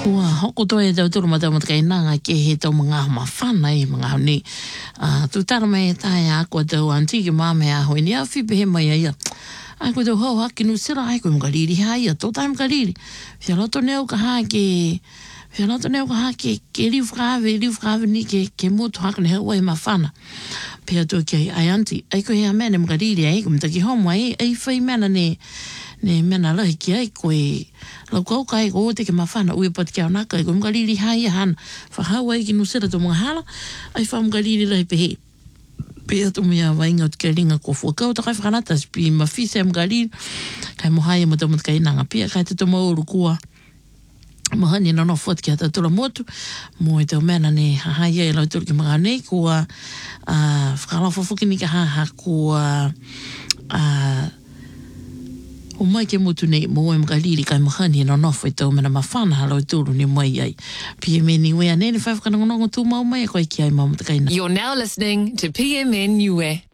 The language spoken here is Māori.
Ua, hoko toi e tau turu matamat kai nanga ke he tau mga mawhana e mga honi. Tūtara mai e tae a kua tau anti ki māme a hoi ni a whipe he mai a ia. Ai kua tau hau haki nu sira ai kua mga riri hai a tō tai mga riri. Whia loto neo ka haa ke... Whia loto neo ka haa ke riwhkawe ni ke motu haka ne hau e mawhana. Pea tō ki ai anti, ai kua hea mene mga riri ai kua mtaki homo ai whai mena ne mena lahi ki ai koe lau kau kai ko te ke mawhana ui pati kia onaka i koe mga riri hai a hana whahau ai ki nusera tō mga hala ai wha mga riri lahi pehe pia tō mea wainga o te kia ringa ko fuakau ta kai whakanata pi mawhise a mga riri kai mohai a matamat kai nanga pia kai te tō mauru kua mahani na no fuat kia tatura motu mo e tau mena ne hahai ai lau turu ki mga nei kua whakalafa whukini ka haha kua o mai ke mutu nei mo e mga riri kai mahani no nofo i tau mena mawhana halau tūru ni mai ai. PMN Niue a nene whaiwhakanangonongo tū mau mai a koe ki ai mamata kaina. You're now listening to PMN Niue.